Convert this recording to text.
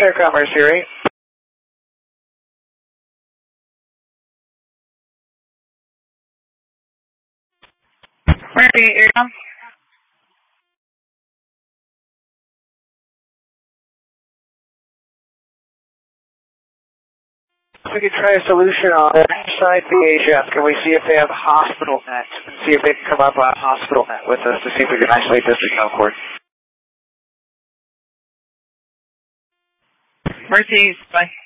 Commerce Erie. Mercy, Erie. We could try a solution on the side VHF. Can we see if they have hospital net and see if they can come up on hospital net with us to see if we can isolate this signal cord? Mercy, bye.